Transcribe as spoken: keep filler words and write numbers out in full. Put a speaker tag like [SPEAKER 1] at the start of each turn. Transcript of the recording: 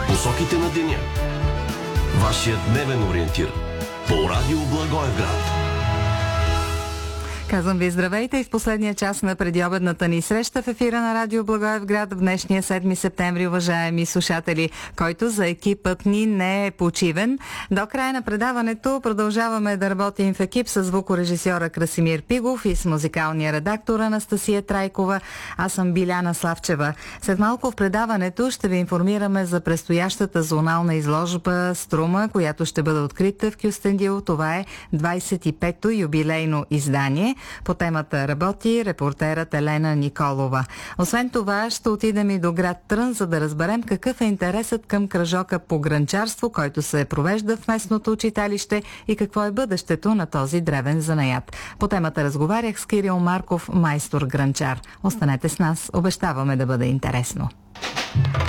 [SPEAKER 1] Посоките на деня. Вашият дневен ориентир по Радио Благоевград.
[SPEAKER 2] Казвам ви здравейте и в последния час на предиобедната ни среща в ефира на Радио Благоевград в днешния седми септември, уважаеми слушатели, който за екипът ни не е почивен. До края на предаването продължаваме да работим в екип с звукорежисьора Красимир Пигов и с музикалния редактор Анастасия Трайкова. Аз съм Биляна Славчева. След малко в предаването ще ви информираме за предстоящата зонална изложба Струма, която ще бъде открита в Кюстендил. Това е двайсет и пето юбилейно издание. По темата работи репортерът Елена Николова. Освен това, ще отидем и до град Трън, за да разберем какъв е интересът към кръжока по грънчарство, който се провежда в местното читалище и какво е бъдещето на този древен занаят. По темата разговарях с Кирил Марков, майстор грънчар. Останете с нас, обещаваме да бъде интересно.